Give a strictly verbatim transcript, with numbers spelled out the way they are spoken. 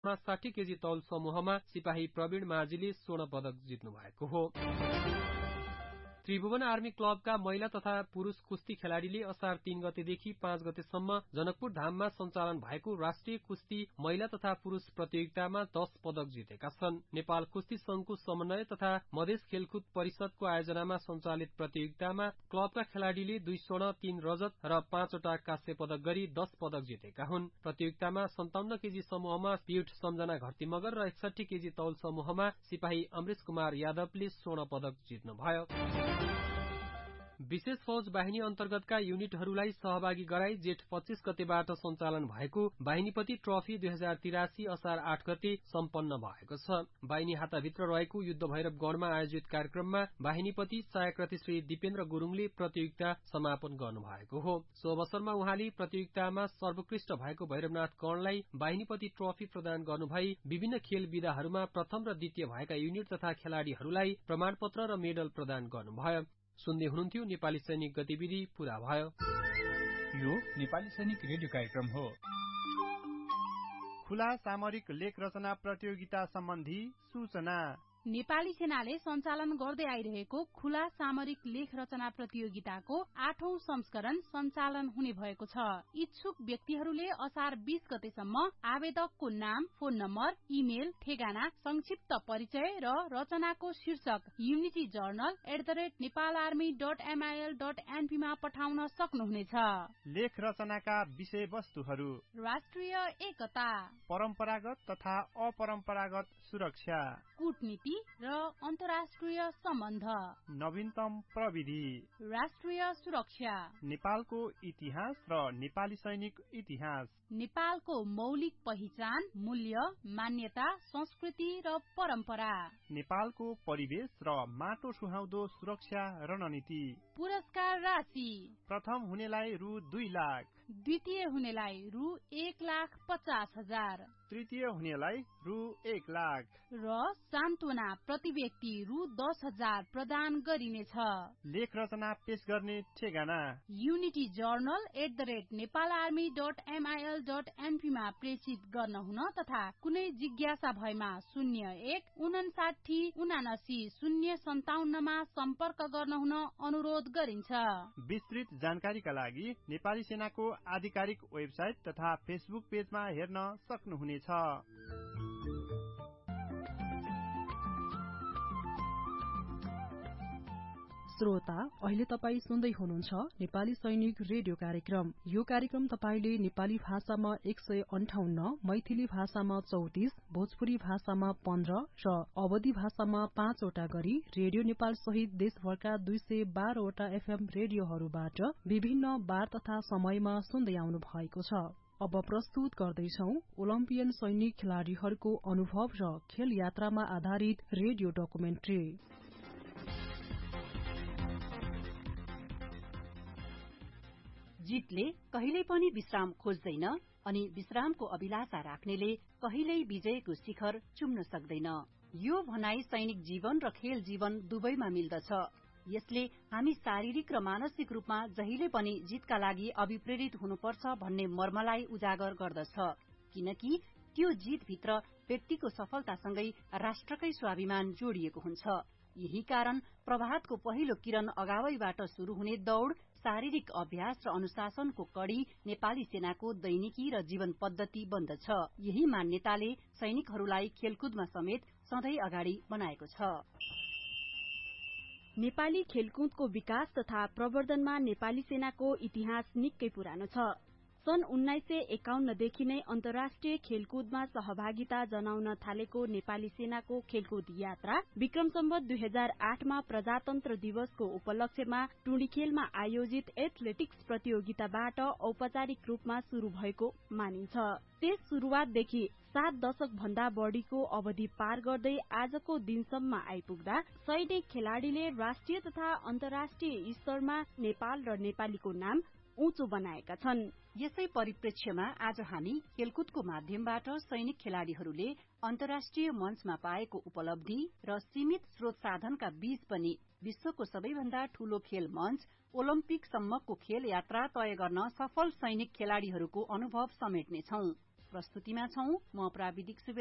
साठी केजी तौल समूहमा सिपाही प्रवीण माझीले स्वर्ण पदक जित्नु भएको हो। त्रिभुवन आर्मी क्लबका महिला तथा पुरुष कुस्ती खेलाड़ीले असार तीन गतेदेखि पाँच गतेसम्म जनकपुर धाममा सञ्चालन भएको राष्ट्रिय कुस्ती महिला तथा पुरुष प्रतियोगितामा दश पदक जितेका छन्। नेपाल कुस्ती संघको समन्वय तथा मधेस खेलकुद परिषदको आयोजनामा सञ्चालित प्रतियोगितामा क्लबका खेलाड़ीले दुई स्वर्ण तीन रजत र पाँचवटा काँस्य पदक गरी दश पदक जितेका हुन्। प्रतियोगितामा सन्ताउन्न केजी समूहमा पीठ सम्झना घरती मगर र एकसठी केजी तौल समूहमा सिपाही अमरेश कुमार यादवले स्वर्ण पदक जित्नुभयो। विशेष फौज बाहिनी अन्तर्गतका युनिटहरूलाई सहभागी गराई जेठ पच्चीस गतेबाट सञ्चालन भएको बाहिनीपति ट्रफी दुई हजार तिरासी असार आठ गते सम्पन्न भएको छ। बाहिनी हाताभित्र रहेको युद्ध भैरव गणमा आयोजित कार्यक्रममा बाहिनीपति सहायक श्री दिपेन्द्र गुरुङले प्रतियोगिता समापन गर्नुभएको हो। सो अवसरमा उहाँले प्रतियोगितामा सर्वोत्कृष्ट भएको भैरवनाथ गणलाई बाहिनीपति ट्रफी प्रदान गर्नुभई विभिन्न खेल विधाहरूमा प्रथम र द्वितीय भएका युनिट तथा खेलाड़ीहरूलाई प्रमाणपत्र र मेडल प्रदान गर्नुभयो। सुन्दै हुनुहुन्थ्यो नेपाली सैनिक गतिविधि पूरा भयो। यो नेपाली सैनिक रेडियो कार्यक्रम हो। खुला सामरिक लेख रचना प्रतियोगिता सम्बन्धी सूचना। नेपाली सेनाले सञ्चालन गर्दै आइरहेको खुला सामरिक लेख रचना प्रतियोगिताको आठौं संस्करण सञ्चालन हुने भएको छ। इच्छुक व्यक्तिहरूले असार बीस गतेसम्म आवेदकको नाम, फोन नम्बर, इमेल, ठेगाना, संक्षिप्त परिचय र रचनाको शीर्षक unity journal at the rate Nepal army dot MIL dot NP मा पठाउन सक्नुहुनेछ। लेख रचनाका विषय वस्तुहरू राष्ट्रिय एकता, परम्परागत तथा अपरम्परागत सुरक्षा, कूटनीति र अन्तर्राष्ट्रिय सम्बन्ध, नवीनतम प्रविधि, राष्ट्रिय सुरक्षा, नेपालको इतिहास र नेपाली सैनिक इतिहास, नेपालको मौलिक पहिचान, मूल्य, मान्यता, संस्कृति र परम्परा, नेपालको परिवेश र माटो सुहाउँदो सुरक्षा रणनीति। पुरस्कार राशि प्रथम हुनेलाई रु दुई लाख, द्वितीय हुनेलाई रु एक लाख पचास हजार, तृतीय हुनेलाई रु एक लाख र सान्त्वना प्रति व्यक्ति रु दस हजार प्रदान गरिनेछ। लेख रचना पेश गर्ने ठेगाना unity journal at the rate Nepal army dot MIL dot NP मा प्रेषित गर्न हुन तथा कुनै जिज्ञासा भएमा शून्य एक उनासाठी उनासी शून्य सन्ताउन्नमा सम्पर्क गर्न हुन अनुरोध गरिन्छ। विस्तृत जानकारीका लागि नेपाली सेनाको आधिकारिक वेबसाइट तथा फेसबुक पेजमा हेर्न सक्नुहुनेछ। श्रोता, अहिले तपाई सुन्दै हुनुहुन्छ नेपाली सैनिक रेडियो कार्यक्रम। यो कार्यक्रम तपाईले नेपाली भाषामा एक सय अन्ठाउन्न, मैथिली भाषामा चौतिस, भोजपुरी भाषामा पन्ध्र र अवधी भाषामा पाँचवटा गरी रेडियो नेपाल सहित देशभरका दुई सय बाह्रवटा एफएम रेडियोहरूबाट विभिन्न बार तथा समयमा सुन्दै आउनु भएको छ। अब प्रस्तुत गर्दैछौ ओलम्पियन सैनिक खेलाड़ीहरूको अनुभव र खेल यात्रामा आधारित रेडियो डकुमेन्ट्री। जितले कहिल्यै पनि विश्राम खोज्दैन अनि विश्रामको अभिलाषा राख्नेले कहिल्यै विजयको शिखर चुम्न सक्दैन। यो भनाई सैनिक जीवन र खेल जीवन दुवैमा मिल्दछ। यसले हामी शारीरिक र मानसिक रूपमा जहिले पनि जितका लागि अभिप्रेरित हुनुपर्छ भन्ने मर्मलाई उजागर गर्दछ, किनकि त्यो जितभित्र व्यक्तिको सफलतासँगै राष्ट्रकै स्वाभिमान जोडिएको हुन्छ। यही कारण प्रभातको पहिलो किरण अगावैबाट शुरू हुने दौड़, शारीरिक अभ्यास र अनुशासनको कड़ी नेपाली सेनाको दैनिकी र जीवन पद्धति बन्दछ। यही मान्यताले सैनिकहरूलाई खेलकुदमा समेत सधैँ अगाडि बनाएको छ। नेपाली खेलकुदको विकास तथा प्रवर्धनमा नेपाली सेनाको इतिहास निकै पुरानो छ। सन् उन्नाइस सय एकाउन्न देखि नै अन्तर्राष्ट्रिय खेलकुदमा सहभागिता जनाउन थालेको नेपाली सेनाको खेलकुद यात्रा विक्रम सम्वत दुई हजार आठमा प्रजातन्त्र दिवसको उपलक्ष्यमा टुँडीखेलमा आयोजित एथलेटिक्स प्रतियोगिताबाट औपचारिक रूपमा शुरू भएको मानिन्छ। त्यस शुरूआतदेखि सात दशक भन्दा बढ़ीको अवधि पार गर्दै आजको दिनसम्म आइपुग्दा सैनिक खेलाड़ीले राष्ट्रिय तथा अन्तर्राष्ट्रिय स्तरमा नेपाल र नेपालीको नाम उँचो बनाएका छन्। यसै परिप्रेक्ष्यमा आज हामी खेलकुदको माध्यमबाट सैनिक खेलाड़ीहरूले अन्तर्राष्ट्रिय मञ्चमा पाएको उपलब्धि र सीमित स्रोत साधनका बीच पनि विश्वको सबैभन्दा ठूलो खेल मञ्च ओलम्पिक सम्मको खेल यात्रा तय गर्न सफल सैनिक खेलाड़ीहरूको अनुभव समेट्नेछौं। प्रस्तुतिमा छौं। म प्राविधिक